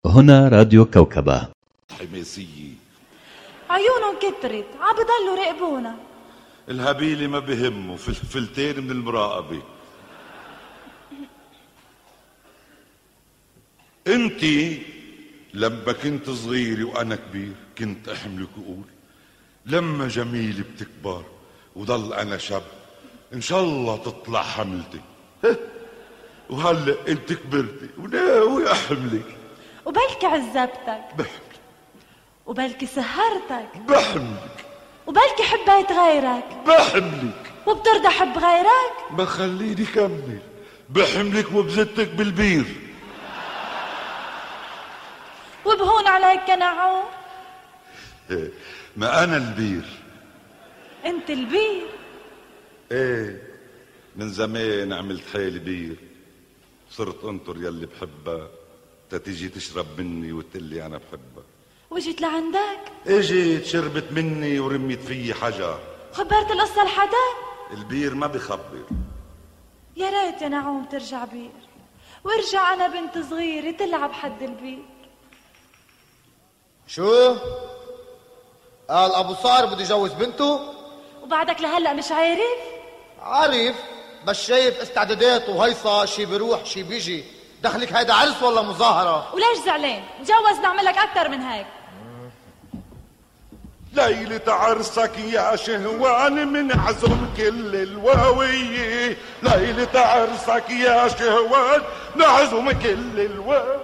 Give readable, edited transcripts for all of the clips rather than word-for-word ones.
هنا راديو كوكبة. حماسية عيونهم كترت عبضلوا راقبونا. الهبيلة ما بهمه فلتين من المراقبة. انتي لما كنت صغيري وانا كبير كنت احملك واقول لما جميلة بتكبر وضل انا شاب ان شاء الله تطلع حملتي. وهلا انت كبرتي وناوي احملك، وبلكي عذبتك بحملك، وبلكي سهرتك بحملك، وبلكي حبيت غيرك بحملك، وبترضى حب غيرك. ما خليني كمل. بحملك وبزتك بالبير. وبهون عليك يا نعوم. ما انا البير. انت البير؟ ايه من زمان عملت حالي بير، صرت انطر يلي بحبها تتيجي تشرب مني وتقلي انا بحبها. وجيت لعندك؟ اجيت شربت مني ورميت فيي حجر. خبرت القصة لحدا؟ البير ما بخبر. يا ريت يا نعوم ترجع بير، وارجع انا بنت صغيرة تلعب حد البير. شو؟ قال ابو صار بده يجوز بنته؟ وبعدك لهلا مش عارف؟ عارف، بس شايف استعدادات وهيصة، شي بيروح شي بيجي. دخلك هيدا عرس ولا مظاهرة؟ وليش زعلان؟ تجوز نعملك اكتر من هيك. ليلة عرسك يا شهوان من عزم كل الواوية. ليلة عرسك يا شهوان نعزم كل الواوية.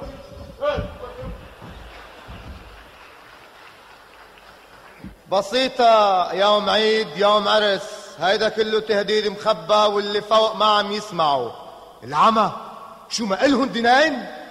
بسيطة، يوم عيد يوم عرس، هيدا كله تهديد مخبى واللي فوق ما عم يسمعوا. العمى شو ما إلهن دينين؟